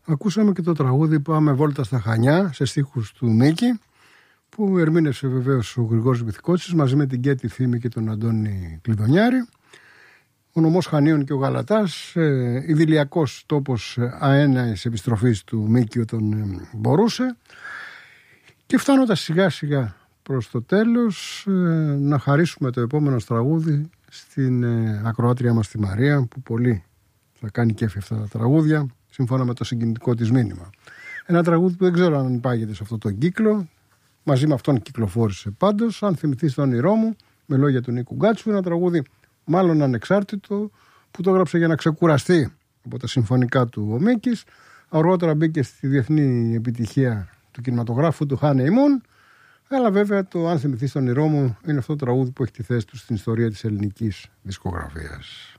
Ακούσαμε και το τραγούδι «Πάμε βόλτα στα Χανιά» σε στίχους του Μίκη, που ερμήνευσε βεβαίως ο Γρηγόρης Μυθικότσης μαζί με την Κέτη Θήμη και τον Αντώνη Κλειδονιάρη. Ο νομός Χανίων και ο Γαλατάς, ιδηλιακός τόπος αέναης επιστροφής του Μίκη όταν μπορούσε. Και φτάνοντας σιγά σιγά προς το τέλος, να χαρίσουμε το επόμενο τραγούδι στην ακροάτρια μας τη Μαρία, που πολύ θα κάνει κέφι αυτά τα τραγούδια, σύμφωνα με το συγκινητικό της μήνυμα. Ένα τραγούδι που δεν ξέρω αν υπάγεται σε αυτό τον κύκλο, μαζί με αυτόν κυκλοφόρησε πάντως, «Αν θυμηθείς το όνειρό μου», με λόγια του Νίκου Γκάτσου, ένα τραγούδι μάλλον ανεξάρτητο, που το έγραψε για να ξεκουραστεί από τα συμφωνικά του ο Μίκης. Αργότερα μπήκε στη διεθνή επιτυχία του κινηματογράφου του Honey Moon, αλλά βέβαια το «Αν θυμηθείς το όνειρό μου» είναι αυτό το τραγούδι που έχει τη θέση του στην ιστορία της ελληνικής δισκογραφίας.